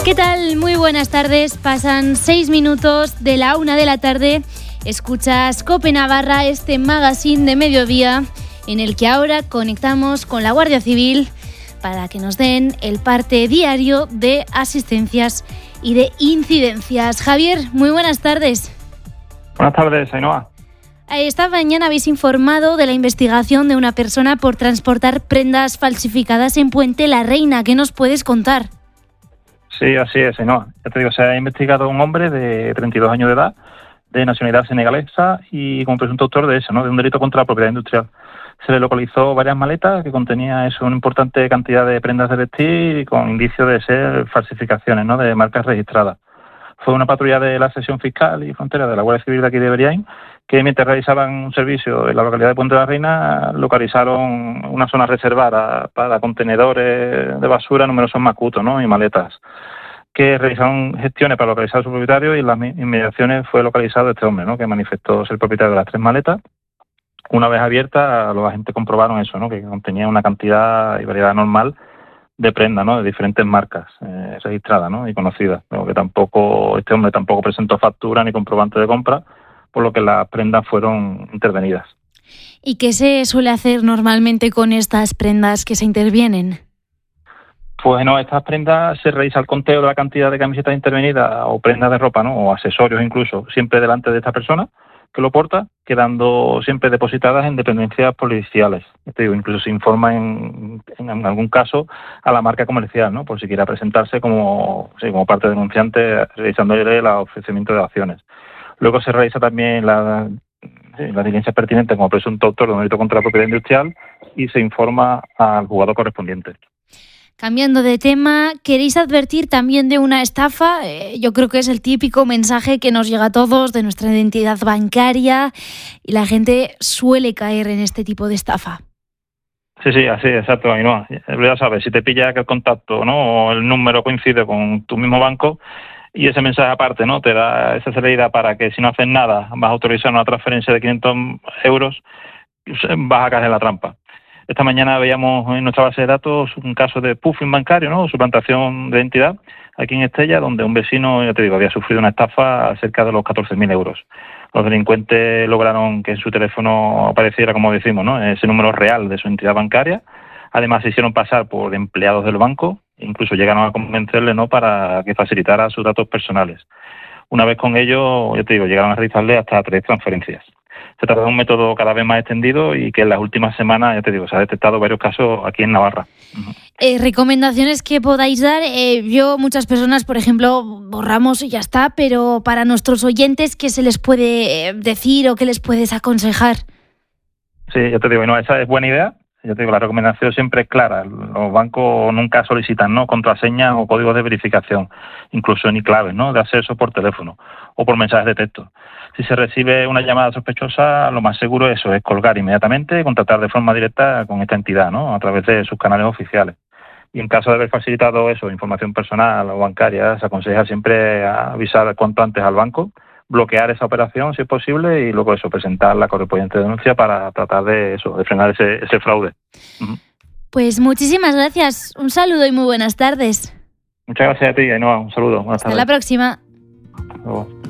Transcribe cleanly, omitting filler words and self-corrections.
¿Qué tal? Muy buenas tardes. Pasan 6 minutos de la 1 de la tarde. Escuchas COPE Navarra, este magazine de mediodía en el que ahora conectamos con la Guardia Civil para que nos den el parte diario de asistencias y de incidencias. Javier, muy buenas tardes. Buenas tardes, Ainhoa. Esta mañana habéis informado de la investigación de una persona por transportar prendas falsificadas en Puente la Reina. ¿Qué nos puedes contar? Sí, así es, Ainhoa. Ya te digo, se ha investigado a un hombre de 32 años de edad, de nacionalidad senegalesa y como presunto autor de eso, ¿no? De un delito contra la propiedad industrial. Se le localizó varias maletas que contenían una importante cantidad de prendas de vestir y con indicios de ser falsificaciones, ¿no? De marcas registradas. Fue una patrulla de la sección fiscal y frontera de la Guardia Civil de aquí de Beriaín que mientras realizaban un servicio en la localidad de Puente de la Reina localizaron una zona reservada para contenedores de basura, numerosos macutos, ¿no? Y maletas, que realizaron gestiones para localizar a su propietario y en las inmediaciones fue localizado este hombre, ¿no? Que manifestó ser el propietario de las 3 maletas. Una vez abiertas, los agentes comprobaron eso, ¿no? Que contenía una cantidad y variedad normal de prendas, ¿no? De diferentes marcas registradas, ¿no? Y conocidas. Pero que este hombre tampoco presentó factura ni comprobante de compra, por lo que las prendas fueron intervenidas. ¿Y qué se suele hacer normalmente con estas prendas que se intervienen? Pues no, estas prendas se realiza el conteo de la cantidad de camisetas intervenidas o prendas de ropa, ¿no? O accesorios incluso, siempre delante de esta persona que lo porta, quedando siempre depositadas en dependencias policiales. Te digo, incluso se informa en algún caso a la marca comercial, ¿no? Por si quiera presentarse como parte denunciante realizándole el ofrecimiento de acciones. Luego se realiza también las diligencias pertinentes como presunto autor de un delito contra la propiedad industrial y se informa al juzgado correspondiente. Cambiando de tema, ¿queréis advertir también de una estafa? Yo creo que es el típico mensaje que nos llega a todos de nuestra identidad bancaria y la gente suele caer en este tipo de estafa. Sí, así, exacto, Ainhoa. Ya sabes, si te pilla que el contacto, ¿no? O el número coincide con tu mismo banco y ese mensaje aparte, ¿no? Te da esa celeridad para que si no haces nada vas a autorizar una transferencia de 500 euros, vas a caer en la trampa. Esta mañana veíamos en nuestra base de datos un caso de spoofing bancario, ¿no? Suplantación de identidad aquí en Estella, donde un vecino, ya te digo, había sufrido una estafa cerca de los 14.000 euros. Los delincuentes lograron que en su teléfono apareciera, como decimos, ¿no? Ese número real de su entidad bancaria. Además, se hicieron pasar por empleados del banco, incluso llegaron a convencerle, ¿no? Para que facilitara sus datos personales. Una vez con ello, ya te digo, llegaron a realizarle hasta 3 transferencias. Se trata de un método cada vez más extendido y que en las últimas semanas, ya te digo, se ha detectado varios casos aquí en Navarra. Recomendaciones que podáis dar. Muchas personas, por ejemplo, borramos y ya está, pero para nuestros oyentes, ¿qué se les puede decir o qué les puedes aconsejar? Sí, ya te digo, no, esa es buena idea. Ya te digo, la recomendación siempre es clara. Los bancos nunca solicitan, ¿no? Contraseñas o códigos de verificación, incluso ni claves, ¿no? De acceso por teléfono o por mensajes de texto. Si se recibe una llamada sospechosa, lo más seguro es colgar inmediatamente y contactar de forma directa con esta entidad, ¿no? A través de sus canales oficiales. Y en caso de haber facilitado información personal o bancaria, se aconseja siempre avisar cuanto antes al banco, bloquear esa operación si es posible y luego presentar la correspondiente denuncia para tratar de frenar ese fraude. Pues muchísimas gracias. Un saludo y muy buenas tardes. Muchas gracias a ti, Ainhoa. Un saludo. Buenas tardes. Hasta la próxima. Hasta luego.